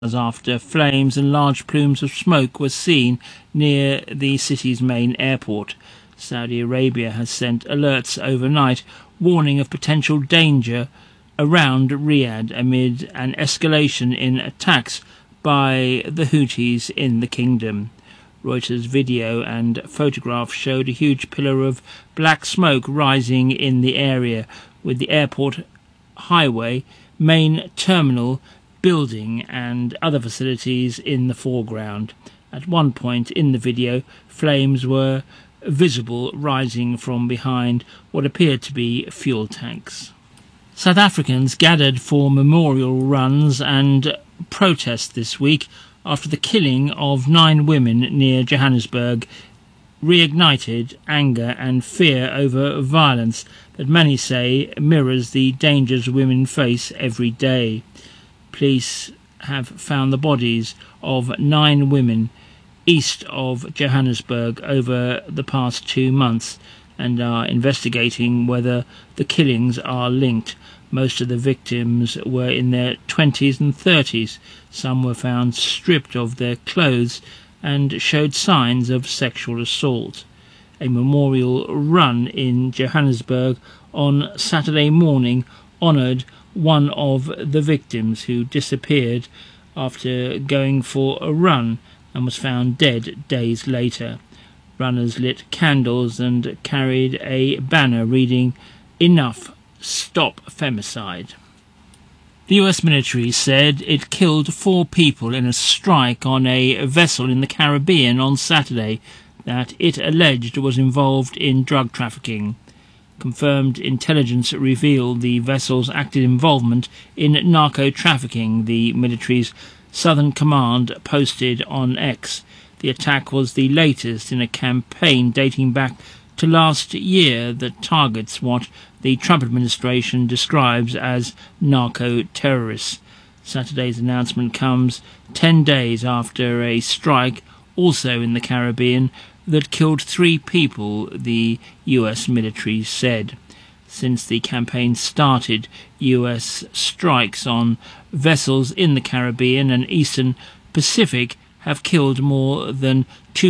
after flames and large plumes of smoke were seen near the city's main airport. Saudi Arabia has sent alerts overnight warning of potential danger around Riyadh amid an escalation in attacks by the Houthis in the kingdom. Reuters video and photograph showed a huge pillar of black smoke rising in the area, with the airport highway, main terminal, building and other facilities in the foreground. At one point in the video, flames were visible rising from behind what appeared to be fuel tanks. South Africans gathered for memorial runs and protests this week after the killing of 9 women near Johannesburg reignited anger and fear over violence that many say mirrors the dangers women face every day. Police have found the bodies of 9 women east of Johannesburg over the past 2 months and are investigating whether the killings are linked. Most of the victims were in their 20s and 30s. Some were found stripped of their clothes and showed signs of sexual assault. A memorial run in Johannesburg on Saturday morning honoured one of the victims who disappeared after going for a run and was found dead days later. Runners lit candles and carried a banner reading, "Enough, stop femicide." The US military said it killed 4 people in a strike on a vessel in the Caribbean on Saturday that it alleged was involved in drug trafficking. Confirmed intelligence revealed the vessel's active involvement in narco-trafficking, the military's Southern Command posted on X. The attack was the latest in a campaign dating back to last year that targets what the Trump administration describes as narco-terrorists. Saturday's announcement comes 10 days after a strike, also in the Caribbean, that killed 3 people, the US military said. Since the campaign started, US strikes on vessels in the Caribbean and Eastern Pacific have killed more than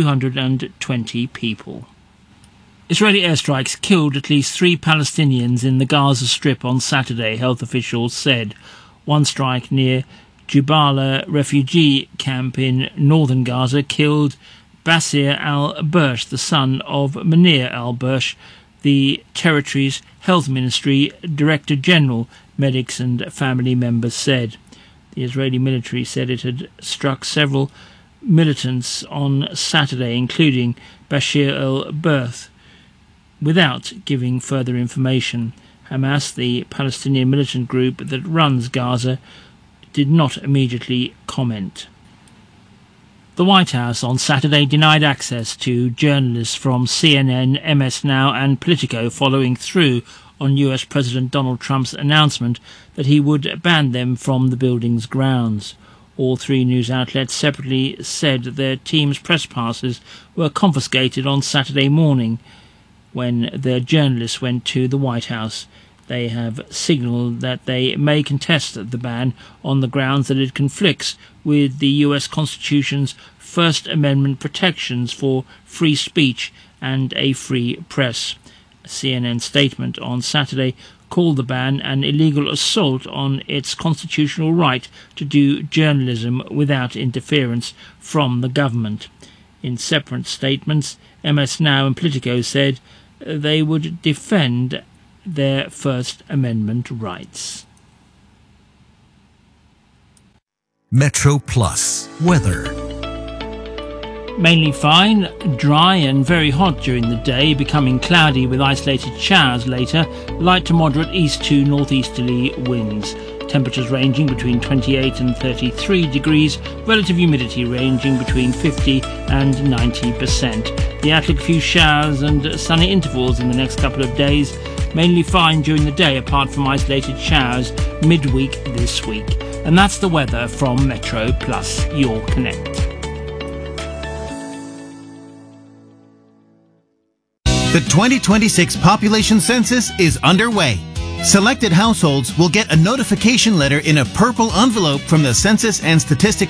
220 people. Israeli airstrikes killed at least 3 Palestinians in the Gaza Strip on Saturday, health officials said. One strike near Jubala refugee camp in northern Gaza killed Basir al-Bursh, the son of Munir al-Bursh, the territory's health ministry director general. Medics and family members said. The Israeli military said it had struck several militants on Saturday, including Bashir al-Bursh, without giving further information. Hamas, the Palestinian militant group that runs Gaza, did not immediately comment. The White House on Saturday denied access to journalists from CNN, MS Now and Politico following through on US President Donald Trump's announcement that he would ban them from the building's grounds. All 3 news outlets separately said that their team's press passes were confiscated on Saturday morning when their journalists went to the White House. They have signalled that they may contest the ban on the grounds that it conflicts with the US Constitution's First Amendment protections for free speech and a free press. A CNN statement on Saturday called the ban an illegal assault on its constitutional right to do journalism without interference from the government. In separate statements, MS Now and Politico said they would defend their First Amendment rights. Metro Plus weather. Mainly fine, dry and very hot during the day, becoming cloudy with isolated showers later, light to moderate east to northeasterly winds. Temperatures ranging between 28 and 33 degrees, relative humidity ranging between 50 and 90%. The outlook, few showers and sunny intervals in the next couple of days, mainly fine during the day apart from isolated showers midweek this week. And that's the weather from Metro Plus, your Connect. The 2026 population census is underway. Selected households will get a notification letter in a purple envelope from the Census and Statistics